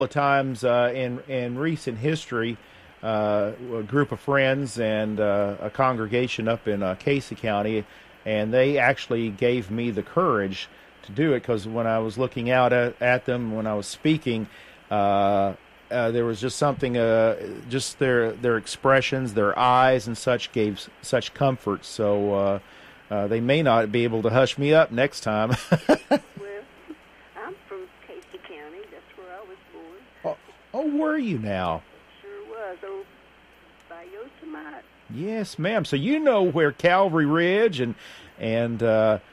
times in recent history, a group of friends and a congregation up in Casey County, and they actually gave me the courage to do it because when I was looking out at them, when I was speaking, there was just something, just their expressions, their eyes and such gave such comfort. So they may not be able to hush me up next time. Well, I'm from Casey County. That's where I was born. Oh, were you now? Sure was. Oh, by Yosemite. Yes, ma'am. So you know where Calvary Ridge and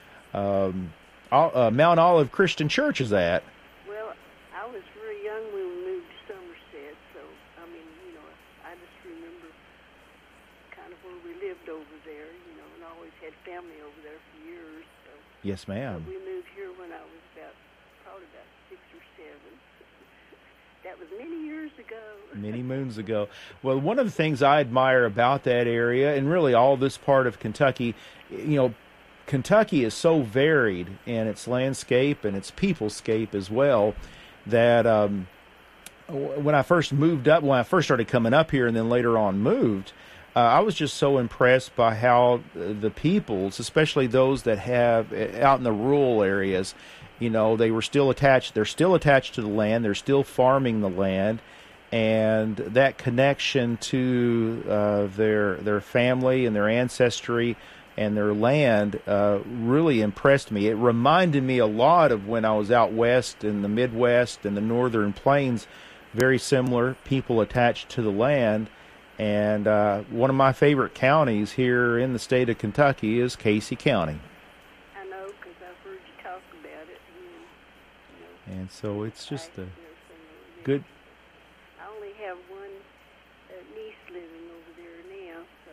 Mount Olive Christian Church is at. Well, I was very young when we moved to Somerset, so, I mean, I just remember kind of where we lived over there, and always had family over there for years. So. Yes, ma'am. We moved here when I was probably about 6 or 7. That was many years ago. Many moons ago. Well, one of the things I admire about that area, and really all this part of Kentucky, Kentucky is so varied in its landscape and its peoplescape as well that when I first started coming up here and then later on moved, I was just so impressed by how the peoples, especially those that have out in the rural areas, they were still attached. They're still attached to the land. They're still farming the land, and that connection to their family and their ancestry and their land really impressed me. It reminded me a lot of when I was out west in the Midwest and the northern plains. Very similar, people attached to the land. And one of my favorite counties here in the state of Kentucky is Casey County. I know, because I've heard you talk about it. And so it's just a good... I only have one niece living over there now, so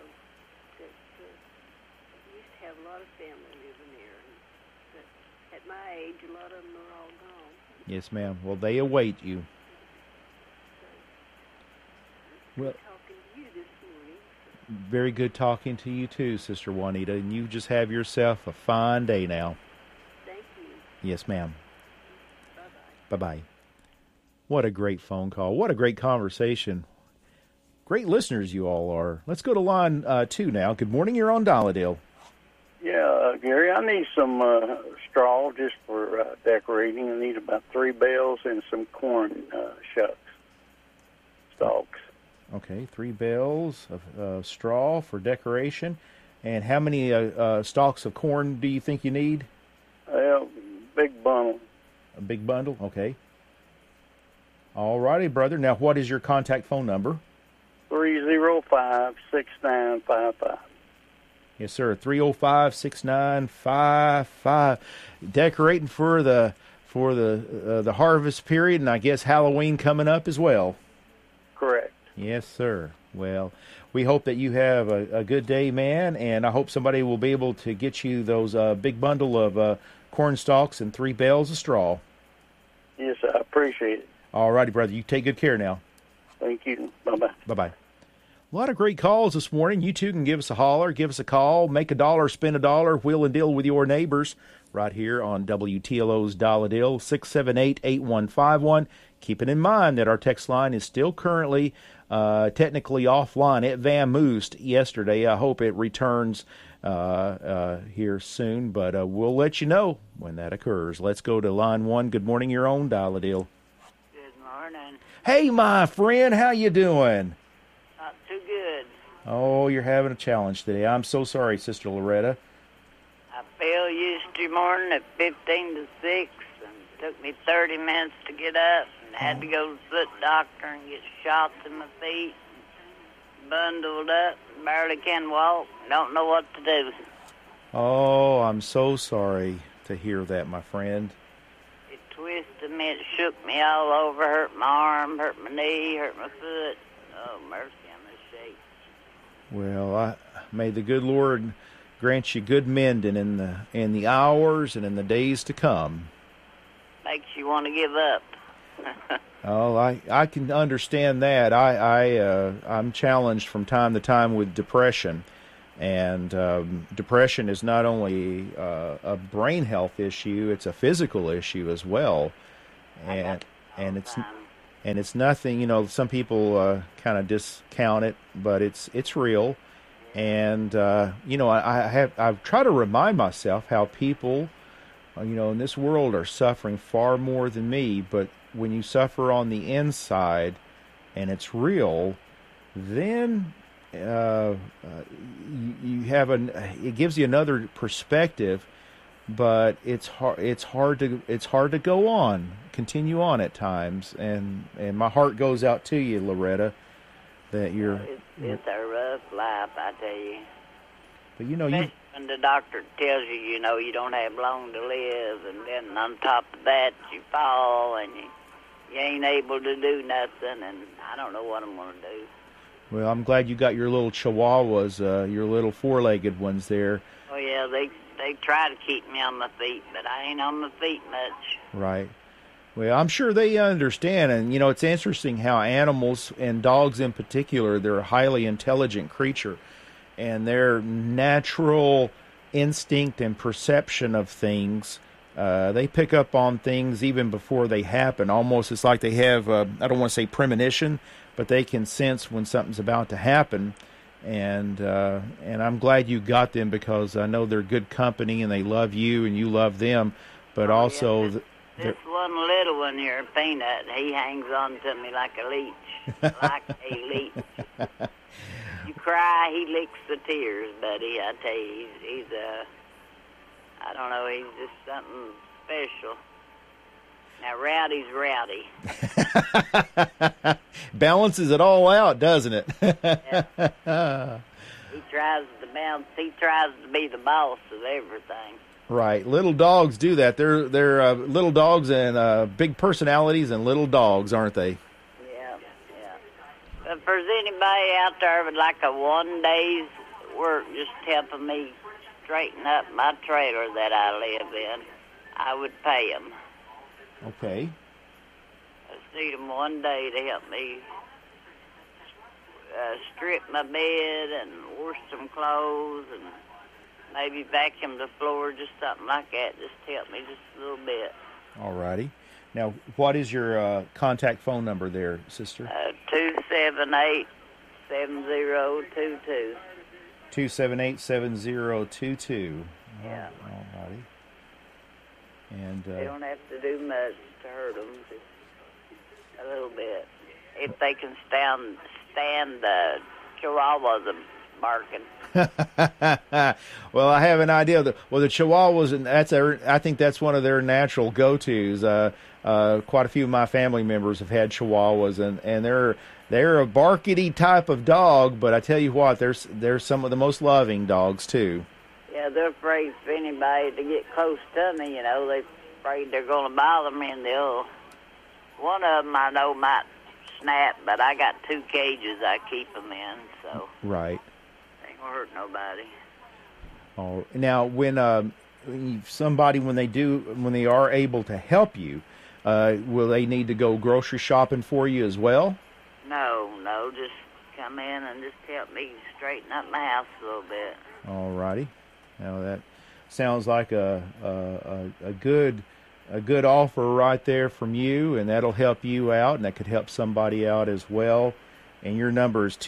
I used to have a lot of family living there. But at my age, a lot of them are all gone. Yes, ma'am. Well, they await you. Well, talking to you this morning. Very good talking to you too, Sister Juanita, and you just have yourself a fine day now. Thank you. Yes, ma'am. Bye-bye. Bye-bye. What a great phone call. What a great conversation. Great listeners you all are. Let's go to line 2 now. Good morning. You're on Dolladale. Yeah, Gary, I need some straw just for decorating. I need about 3 bales and some corn stalks. Okay, 3 bales of straw for decoration. And how many stalks of corn do you think you need? Big bundle. A big bundle? Okay. All righty, brother. Now, what is your contact phone number? 305-6955. Yes, sir. 305-6955. Decorating for the harvest period, and I guess Halloween coming up as well. Correct. Yes, sir. Well, we hope that you have a good day, man, and I hope somebody will be able to get you those big bundle of corn stalks and 3 bales of straw. Yes, I appreciate it. All righty, brother. You take good care now. Thank you. Bye-bye. Bye-bye. A lot of great calls this morning. You too can give us a holler, give us a call, make $1, spend $1, wheel and deal with your neighbors right here on WTLO's Dollar Deal, 678-8151. Keeping in mind that our text line is still currently technically offline. It vamoosed yesterday. I hope it returns here soon, but we'll let you know when that occurs. Let's go to line 1. Good morning, your own Dollar Deal. Good morning. Hey, my friend, how you doing? Not too good. Oh, you're having a challenge today. I'm so sorry, Sister Loretta. I fell yesterday morning at 15 to 6, and it took me 30 minutes to get up, and had to go to the foot doctor and get shots in my feet, bundled up, barely can walk, don't know what to do. Oh, I'm so sorry to hear that, my friend. It twisted me, it shook me all over, hurt my arm, hurt my knee, hurt my foot. Oh, mercy on the shake. Well, may the good Lord grant you good mending in the hours and in the days to come. Makes you want to give up. Oh, I can understand that. I'm challenged from time to time with depression, and depression is not only a brain health issue; it's a physical issue as well, and and it's nothing. You know, some people kind of discount it, but it's real. And you know, I've tried to remind myself how people, you know, in this world are suffering far more than me. But when you suffer on the inside, and it's real, then you have it gives you another perspective. But it's hard to go on, continue on at times, and my heart goes out to you, Loretta, that you're. It's a rough life, I tell you. But you know, when the doctor tells you, you know, you don't have long to live, and then on top of that, you fall and you ain't able to do nothing, and I don't know what I'm gonna do. Well, I'm glad you got your little chihuahuas, your little four-legged ones there. Oh yeah, they try to keep me on my feet, but I ain't on my feet much. Right. Well, I'm sure they understand, and you know, it's interesting how animals, and dogs in particular, they're a highly intelligent creature, and their natural instinct and perception of things, they pick up on things even before they happen. Almost, it's like they have, I don't want to say premonition, but they can sense when something's about to happen. And I'm glad you got them, because I know they're good company and they love you and you love them. But also, yeah, this one little one here, Peanut, he hangs on to me like a leech, like a leech. You cry, he licks the tears, buddy. I tell you, he's I don't know, he's just something special. Now, Rowdy's rowdy. Balances it all out, doesn't it? Yeah. He tries to bounce. He tries to be the boss of everything. Right. Little dogs do that. They're little dogs and big personalities and little dogs, aren't they? Yeah, yeah. But if there's anybody out there with like a 1 day's work just helping me straighten up my trailer that I live in, I would pay them. Okay. I just need them 1 day to help me strip my bed and wash some clothes and maybe vacuum the floor, just something like that. Just help me just a little bit. All righty. Now, what is your contact phone number there, sister? 278-7022. 278-7022. Yeah. All righty. And they don't have to do much to hurt them, just a little bit. If they can stand the chihuahuas barking. Well, I have an idea. The Chihuahuas, and I think that's one of their natural go-tos. Quite a few of my family members have had Chihuahuas, and they're a barkety type of dog. But I tell you what, they're some of the most loving dogs too. Yeah, they're afraid for anybody to get close to me. You know, they're afraid they're going to bother me, and one of them I know might snap, but I got 2 cages I keep them in, so. Right. Ain't gonna hurt nobody. Oh, now when they are able to help you, will they need to go grocery shopping for you as well? No, just come in and just help me straighten up my house a little bit. All righty. Now that sounds like a good offer right there from you, and that'll help you out, and that could help somebody out as well. And your number is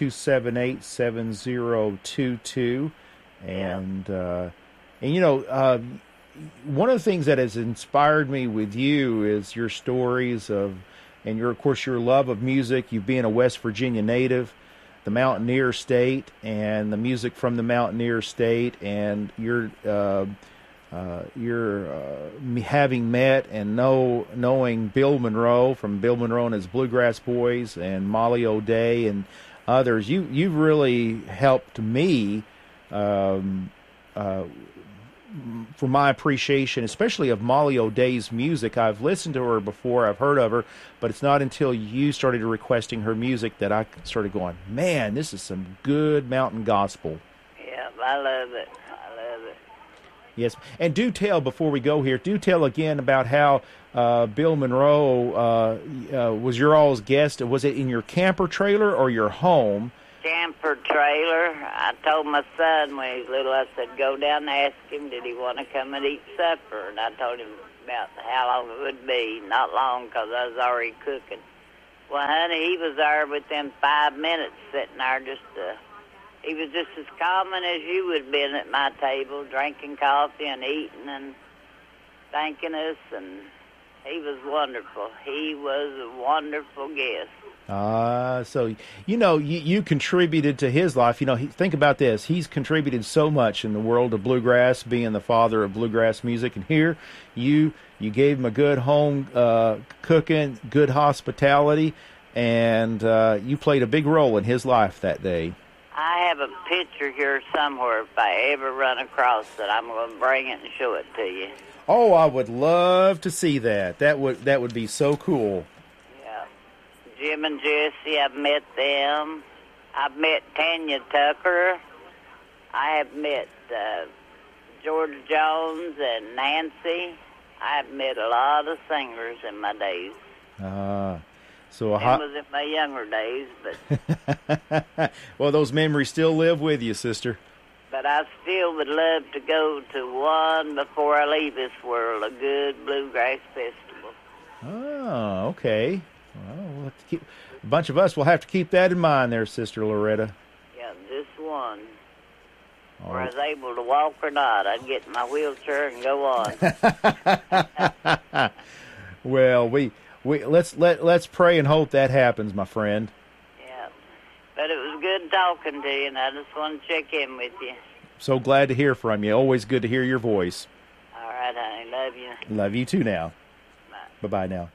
278-7022. And you know, one of the things that has inspired me with you is your stories of course your love of music. You being a West Virginia native, the Mountaineer State, and the music from the Mountaineer State, and your having met and knowing Bill Monroe from Bill Monroe and his Bluegrass Boys, and Molly O'Day and others. You've really helped me for my appreciation, especially of Molly O'Day's music. I've listened to her before, I've heard of her, but it's not until you started requesting her music that I started going, man, this is some good mountain gospel. Yeah, I love it. Yes, and do tell, before we go here, do tell again about how Bill Monroe was your all's guest. Was it in your camper trailer or your home? Camper trailer. I told my son when he was little, I said, go down and ask him, did he want to come and eat supper? And I told him about how long it would be. Not long, because I was already cooking. Well, honey, he was there within 5 minutes sitting there he was just as common as you would have been at my table, drinking coffee and eating and thanking us, and he was wonderful. He was a wonderful guest. So, you contributed to his life. Think about this. He's contributed so much in the world of bluegrass, being the father of bluegrass music. And here, you gave him a good home cooking, good hospitality, and you played a big role in his life that day. I have a picture here somewhere if I ever run across it. I'm going to bring it and show it to you. Oh, I would love to see that. That would be so cool. Jim and Jesse, I've met them. I've met Tanya Tucker. I have met George Jones and Nancy. I've met a lot of singers in my days. So that was in my younger days, but well, those memories still live with you, sister. But I still would love to go to one before I leave this world, a good bluegrass festival. Oh, okay. Well, we'll have to a bunch of us will have to keep that in mind there, Sister Loretta. Yeah, this one. Whether I was able to walk or not, I'd get in my wheelchair and go on. Well, let's pray and hope that happens, my friend. Yeah, but it was good talking to you, and I just want to check in with you. So glad to hear from you. Always good to hear your voice. All right, honey. Love you. Love you too now. Bye. Bye-bye now.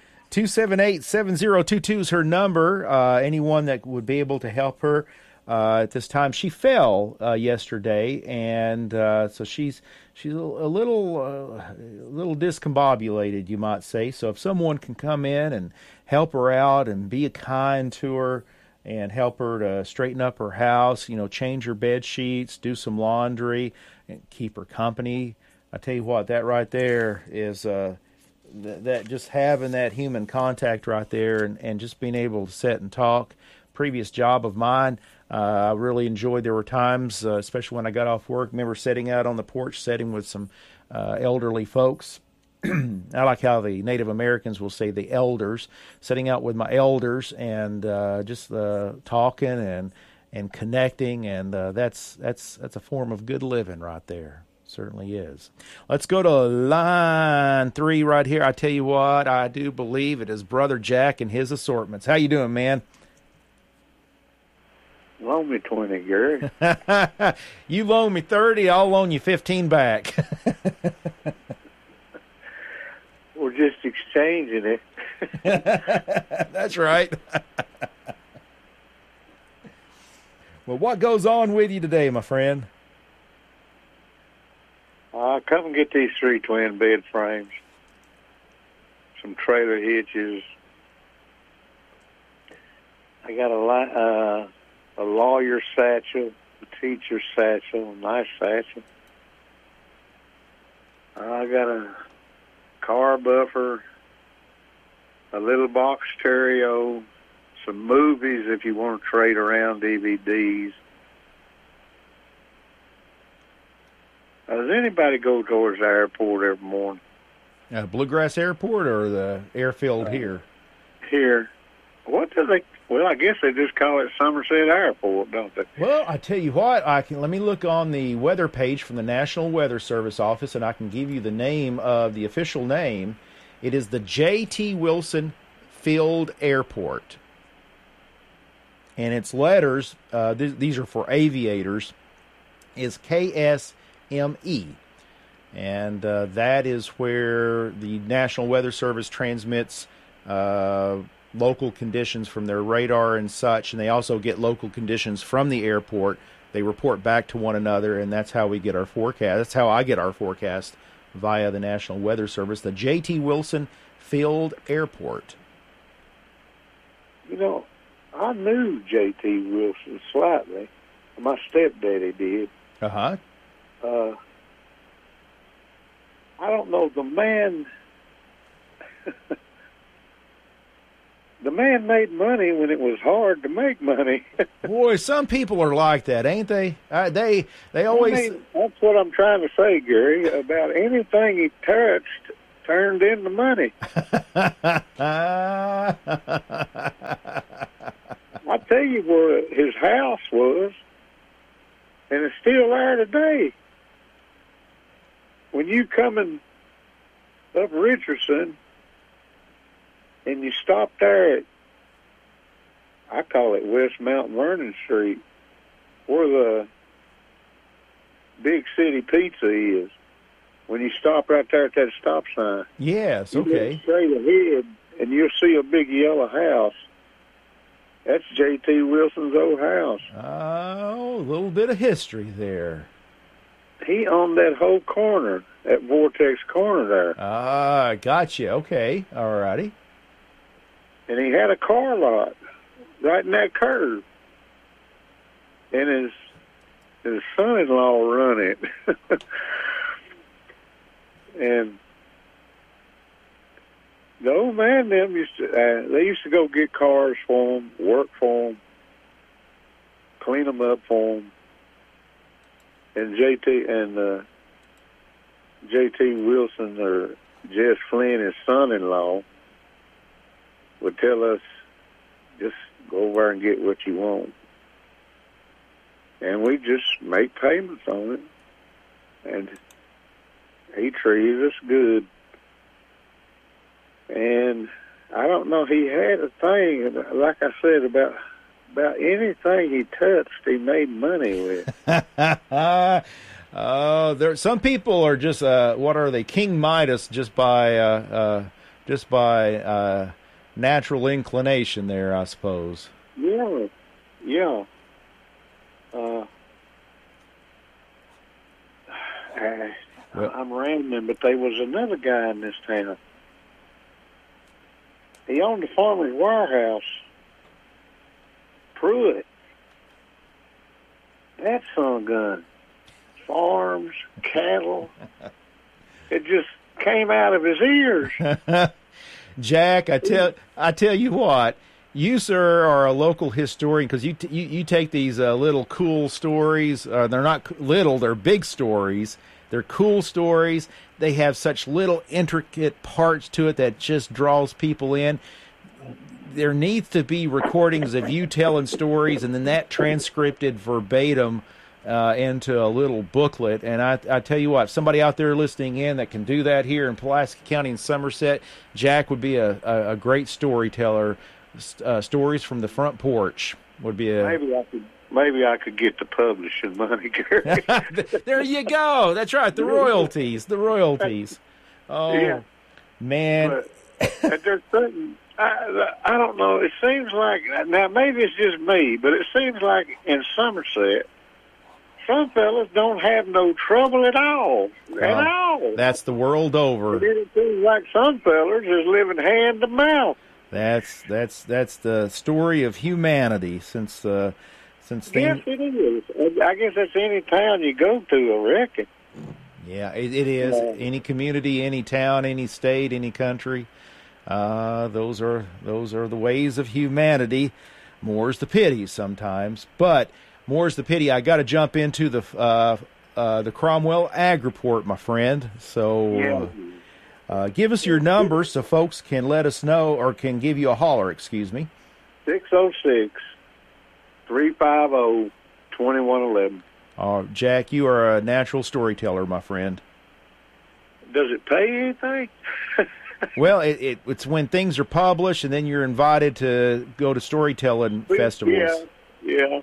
278-7022 is her number. Anyone that would be able to help her at this time. She fell yesterday, and so she's a little discombobulated, you might say. So if someone can come in and help her out and be kind to her and help her to straighten up her house, change her bed sheets, do some laundry, and keep her company. I tell you what, that right there is that just having that human contact right there and just being able to sit and talk. Previous job of mine, I really enjoyed. There were times, especially when I got off work, remember sitting out on the porch, sitting with some elderly folks. I like how the Native Americans will say the elders, sitting out with my elders and just talking and connecting, and that's a form of good living right there. Certainly is. Let's go to line 3 right here. I tell you what, I do believe it is Brother Jack and his assortments. How you doing, man? Loan me 20, Gary. You loan me 30, I'll loan you 15 back. We're just exchanging it. That's right. Well, what goes on with you today, my friend? Come and get these 3 twin bed frames, some trailer hitches. I got a lawyer satchel, a teacher satchel, a nice satchel. I got a car buffer, a little box stereo, some movies if you want to trade around DVDs. Does anybody go towards the airport every morning? Bluegrass Airport or the airfield here? Here. What do they... Well, I guess they just call it Somerset Airport, don't they? Well, I tell you what, let me look on the weather page from the National Weather Service office, and I can give you the name of the official name. It is the J.T. Wilson Field Airport. And its letters, these are for aviators, is KSME. And that is where the National Weather Service transmits local conditions from their radar and such, and they also get local conditions from the airport. They report back to one another, and that's how we get our forecast. That's how I get our forecast via the National Weather Service, the J.T. Wilson Field Airport. You know, I knew J.T. Wilson slightly. My stepdaddy did. Uh-huh. I don't know, the man... The man made money when it was hard to make money. Boy, some people are like that, ain't they? They always... I mean, that's what I'm trying to say, Gary. About anything he touched turned into money. I tell you where his house was, and it's still there today. When you coming up Richardson, and you stop there at, I call it West Mount Vernon Street, where the Big City Pizza is. When you stop right there at that stop sign. Yes, you okay. go straight ahead, and you'll see a big yellow house. That's J.T. Wilson's old house. Oh, a little bit of history there. He owned that whole corner, that Vortex corner there. Ah, gotcha. Okay, all righty. And he had a car lot right in that curve. And his son-in-law run it. And the old man them used to, they used to go get cars for him, work for him, clean them up for him. And J.T. Wilson, or Jess Flynn, his son-in-law, would tell us, just go over and get what you want. And we just make payments on it. And he treated us good. And I don't know, he had a thing, like I said, about anything he touched, he made money with. There, some people are just what are they? King Midas, just by natural inclination. There, I suppose. Yeah. I'm rambling, but there was another guy in this town. He owned the Farmer's Warehouse. Pruitt. That son gun. Farms, cattle. It just came out of his ears. Jack, I tell you what, you, sir, are a local historian, because you take these little cool stories. They're not little; they're big stories. They're cool stories. They have such little intricate parts to it that just draws people in. There needs to be recordings of you telling stories, and then that transcribed verbatim into a little booklet. And I tell you what, somebody out there listening in that can do that here in Pulaski County and Somerset, Jack would be a great storyteller. Stories from the front porch would be a... Maybe I could get the publishing money, Gary. There you go. That's right. The royalties. Oh, yeah. Man. But there's certain... I don't know. It seems like... Now, maybe it's just me, but it seems like in Somerset, some fellas don't have no trouble at all. At all. That's the world over. And it seems like some fellas is living hand to mouth. That's the story of humanity since things... Yes, it is. I guess that's any town you go to, I reckon. Yeah, it is. Any community, any town, any state, any country. Those are the ways of humanity. More's the pity sometimes, but more's the pity. I got to jump into the Cromwell Ag Report, my friend. So give us your number so folks can let us know, or can give you a holler. Excuse me. 606-350-2111. Jack, you are a natural storyteller, my friend. Does it pay anything? Well, it's when things are published, and then you're invited to go to storytelling festivals. Yeah.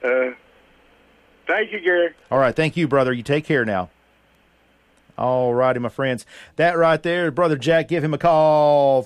Thank you, Gary. All right, thank you, brother. You take care now. All righty, my friends. That right there, Brother Jack, give him a call,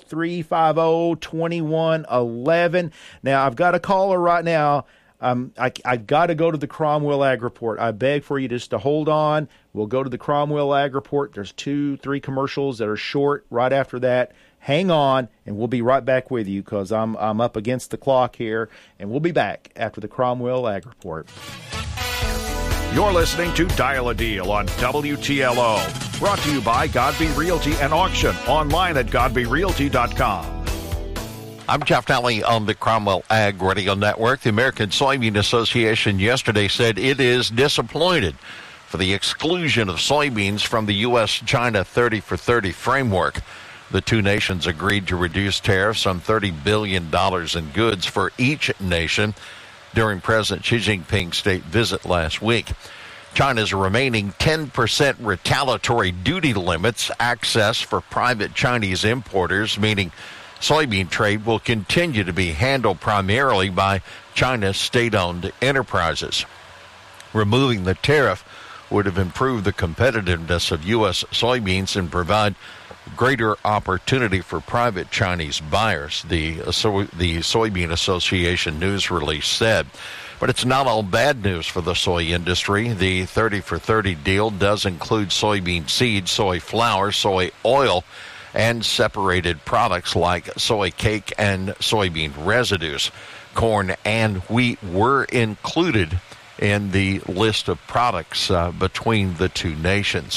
350-2111. Now, I've got a caller right now. I got to go to the Cromwell Ag Report. I beg for you just to hold on. We'll go to the Cromwell Ag Report. There's 2-3 commercials that are short right after that. Hang on, and we'll be right back with you, because I'm up against the clock here, and we'll be back after the Cromwell Ag Report. You're listening to Dial a Deal on WTLO. Brought to you by Godby Realty and Auction. Online at godbyrealty.com. I'm Jeff Nally on the Cromwell Ag Radio Network. The American Soybean Association yesterday said it is disappointed for the exclusion of soybeans from the U.S.-China 30 for 30 framework. The two nations agreed to reduce tariffs on $30 billion in goods for each nation during President Xi Jinping's state visit last week. China's remaining 10% retaliatory duty limits access for private Chinese importers, meaning soybean trade will continue to be handled primarily by China's state-owned enterprises. Removing the tariff would have improved the competitiveness of U.S. soybeans and provide greater opportunity for private Chinese buyers, the Soybean Association news release said. But it's not all bad news for the soy industry. The 30 for 30 deal does include soybean seed, soy flour, soy oil, and separated products like soy cake and soybean residues. Corn and wheat were included in the list of products between the two nations.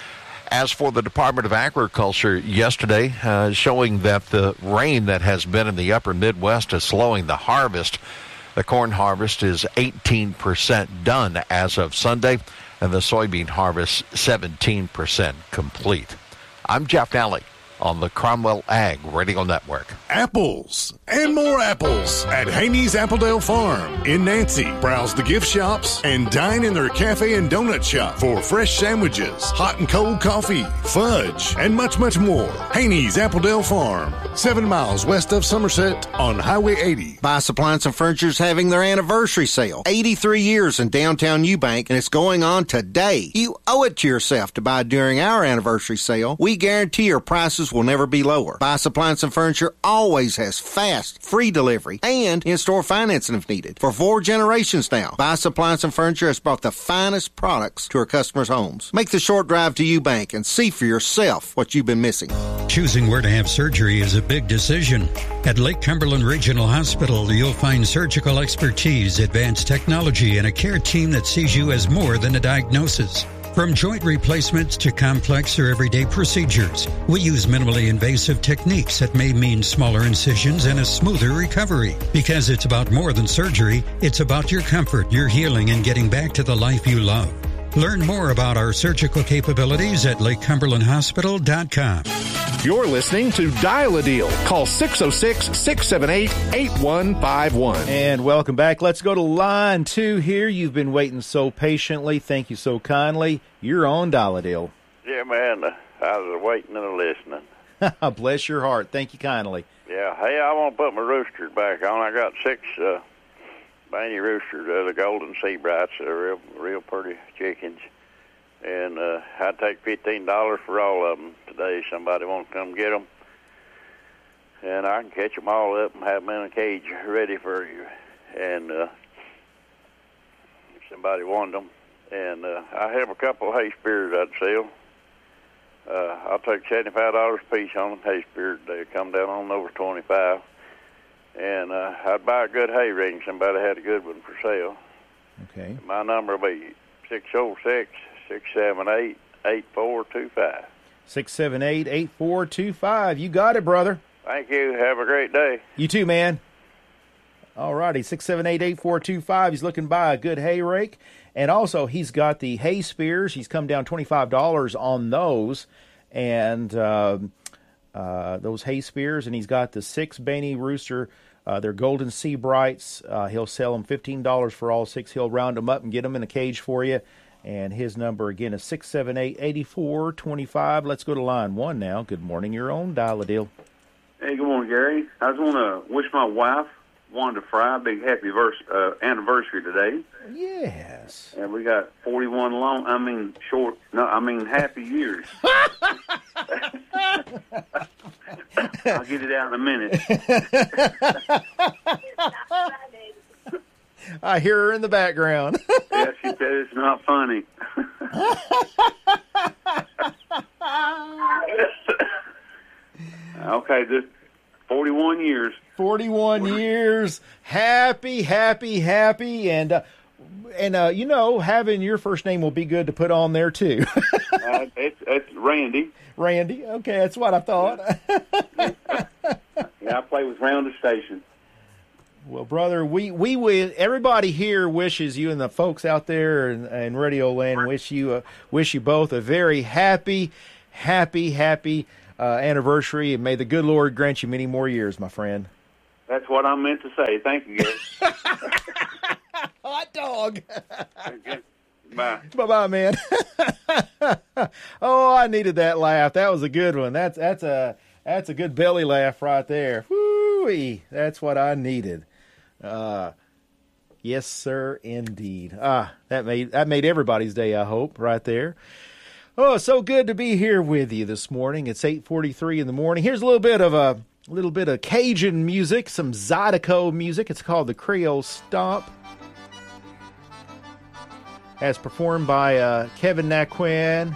As for the Department of Agriculture yesterday, showing that the rain that has been in the upper Midwest is slowing the harvest. The corn harvest is 18% done as of Sunday, and the soybean harvest 17% complete. I'm Jeff Nally on the Cromwell Ag Radio Network. Apples and more apples at Haney's Appledale Farm in Nancy. Browse the gift shops and dine in their cafe and donut shop for fresh sandwiches, hot and cold coffee, fudge, and much, much more. Haney's Appledale Farm, 7 miles west of Somerset on Highway 80. Bice Appliance and Furniture is having their anniversary sale. 83 years in downtown Eubank, and it's going on today. You owe it to yourself to buy during our anniversary sale. We guarantee your prices will never be lower. Bice Appliance and Furniture always has fast, free delivery and in-store financing if needed. For 4 generations now, Bice Appliance and Furniture has brought the finest products to our customers' homes. Make the short drive to Eubank and see for yourself what you've been missing. Choosing where to have surgery is a big decision. At Lake Cumberland Regional Hospital, you'll find surgical expertise, advanced technology, and a care team that sees you as more than a diagnosis. From joint replacements to complex or everyday procedures, we use minimally invasive techniques that may mean smaller incisions and a smoother recovery. Because it's about more than surgery, it's about your comfort, your healing, and getting back to the life you love. Learn more about our surgical capabilities at LakeCumberlandHospital.com. You're listening to Dial a Deal. Call 606-678-8151. And welcome back. Let's go to line 2 here. You've been waiting so patiently. Thank you so kindly. You're on Dial a Deal. Yeah, man. I was waiting and listening. Bless your heart. Thank you kindly. Yeah. Hey, I want to put my roosters back on. I got 6 Baney roosters, the Golden Seabrights. They're real pretty chickens. And I'd take $15 for all of them today. Somebody wants to come get them. And I can catch them all up and have them in a cage ready for you. And if somebody wanted them. And I have a couple of hay spears I'd sell. I'll take $75 a piece on them hay spears. They come down on over $25. And I'd buy a good hay ring. Somebody had a good one for sale. Okay. My number will be 606-678-8425. 678-8425. You got it, brother. Thank you. Have a great day. You too, man. All righty, 678-8425. He's looking to buy a good hay rake. And also, he's got the hay spears. He's come down $25 on those. And those hay spears. And he's got the 6 Baney rooster. They're Golden Seabrights. He'll sell them $15 for all 6. He'll round them up and get them in a cage for you. And his number, again, is 678-8425. Let's go to line 1 now. Good morning. You're on Dial a Deal. Hey, good morning, Gary. I just want to wish my wife, Wanda Fry, a big happy anniversary today. Yes. And we got 41 happy years. I'll get it out in a minute. I hear her in the background. Yeah, she said it's not funny. Okay, just 41 years. 41 years. Happy. And you know, having your first name will be good to put on there, too. It's Randy. Randy. Okay, that's what I thought. Yeah, I play with Rounder Station. Well, brother, we everybody here wishes you and the folks out there in Radio Land wish you both a very happy anniversary, and may the good Lord grant you many more years, my friend. That's what I meant to say. Thank you, Gary. Hot dog. Okay. Bye. Bye-bye, man. Oh, I needed that laugh. That was a good one. That's a good belly laugh right there. Woo-wee. That's what I needed. Yes, sir, indeed. That made everybody's day, I hope, right there. Oh, so good to be here with you this morning. It's 8:43 in the morning. Here's a little bit of Cajun music, some Zydeco music. It's called the Creole Stomp, as performed by Kevin Naquin.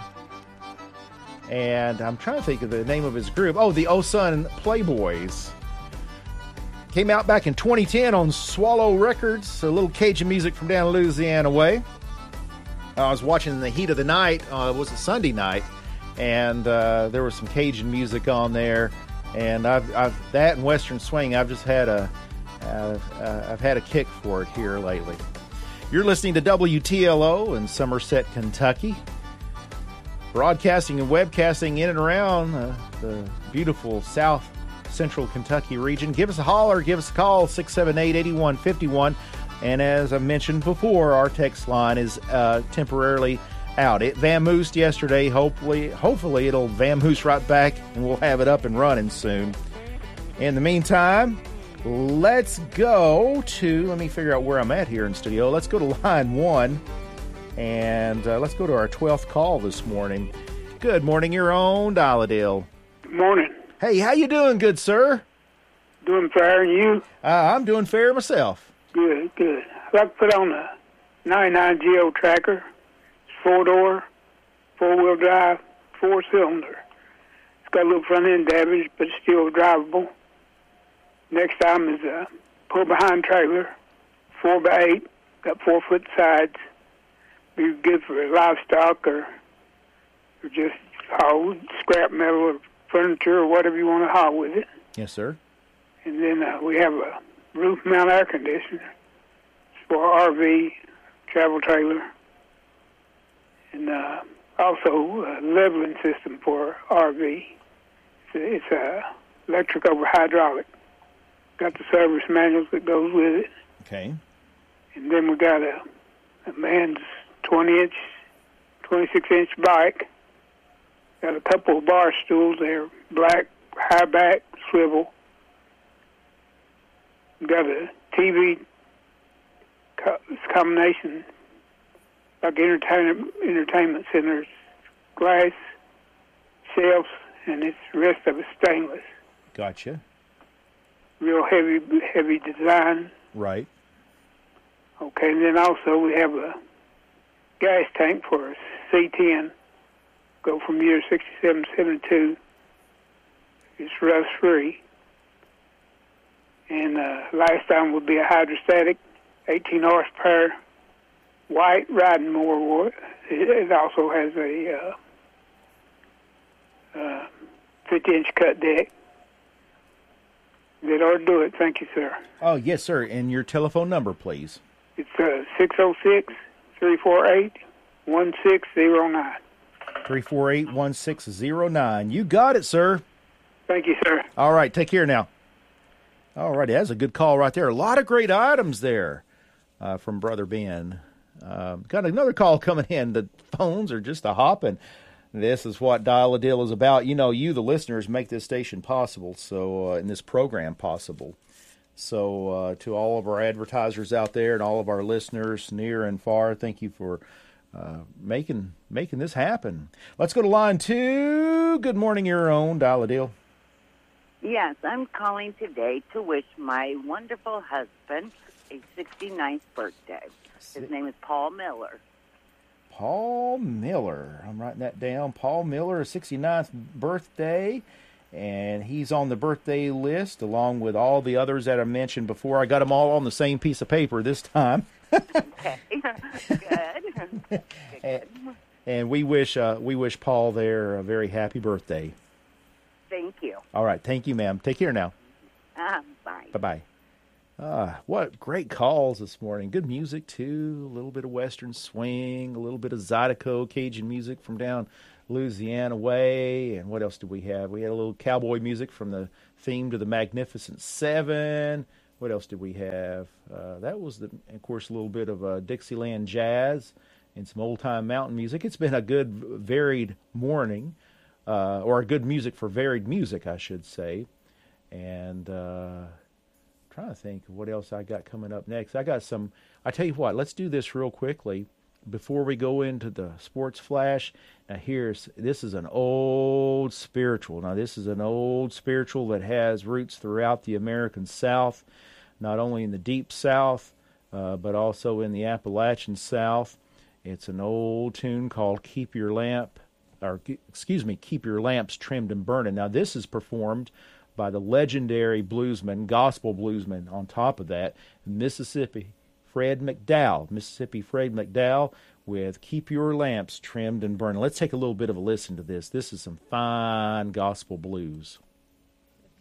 And I'm trying to think of the name of his group. Oh, the Osun Playboys. Came out back in 2010 on Swallow Records. A little Cajun music from down Louisiana way. I was watching the heat of the night. It was a Sunday night, and there was some Cajun music on there. And I've that and Western Swing. I've just had I've had a kick for it here lately. You're listening to WTLO in Somerset, Kentucky, broadcasting and webcasting in and around the beautiful South Central Kentucky region. Give us a holler, give us a call, 678-8151. And as I mentioned before, our text line is temporarily out. It vamoosed yesterday. Hopefully it'll vamoose right back, and we'll have it up and running soon. In the meantime, let's go to, let me figure out where I'm at here in studio. Let's go to line 1, and let's go to our 12th call this morning. Good morning, your own Dial-A-Dale. Good morning. Hey, how you doing, good sir? Doing fair, and you? I'm doing fair myself. Good, good. I'd like to put on a 99 Geo Tracker. It's 4-door, 4-wheel drive, 4-cylinder. It's got a little front-end damage, but it's still drivable. Next item is a pull-behind trailer, 4x8, got 4-foot sides. Be good for livestock or just haul scrap metal or furniture or whatever you want to haul with it. Yes, sir. And then we have a roof mount air conditioner. It's for RV, travel trailer. And also a leveling system for RV. It's electric over hydraulic. Got the service manuals that goes with it. Okay. And then we got a man's 20-inch, 26-inch bike. Got a couple of bar stools there, black, high back, swivel. Got a TV combination, like entertainment centers, glass shelves, and the rest of it stainless. Gotcha. Real heavy design. Right. Okay, and then also we have a gas tank for a C10. Go from year 67 to 72. It's rust-free. And last time would be a hydrostatic, 18 horsepower, white riding mower. It also has a 50-inch cut deck. That ought to do it. Thank you, sir. Oh, yes, sir. And your telephone number, please. It's 606-348-1609. 348-1609. You got it, sir. Thank you, sir. All right, take care now. All right, that's a good call right there. A lot of great items there from Brother Ben. Got another call coming in. The phones are just a hopping. This is what Dial-A-Dale is about. You know, you, the listeners, make this station possible, so and this program possible. So to all of our advertisers out there and all of our listeners near and far, thank you for making this happen. Let's go to line 2. Good morning, your own Dial-A-Dale. Yes, I'm calling today to wish my wonderful husband a 69th birthday. His name is Paul Miller. Paul Miller. I'm writing that down. Paul Miller, 69th birthday, and he's on the birthday list along with all the others that I mentioned before. I got them all on the same piece of paper this time. Okay, good. And we wish Paul there a very happy birthday. Thank you. All right, thank you, ma'am. Take care now. Bye. Bye-bye. What great calls this morning. Good music, too. A little bit of Western swing, a little bit of Zydeco Cajun music from down Louisiana way. And what else did we have? We had a little cowboy music from the theme to the Magnificent Seven. What else did we have? That was, of course, a little bit of Dixieland jazz and some old-time mountain music. It's been a good, varied morning, or a good music for varied music, I should say. And trying to think of what else I got coming up next. I tell you what, let's do this real quickly before we go into the sports flash. Now this is an old spiritual. Now this is an old spiritual that has roots throughout the American South, not only in the Deep South, but also in the Appalachian South. It's an old tune called Keep Your Lamps Trimmed and Burning. Now this is performed by the legendary bluesman, gospel bluesman, on top of that, Mississippi Fred McDowell with Keep Your Lamps Trimmed and Burning. Let's take a little bit of a listen to this. This is some fine gospel blues.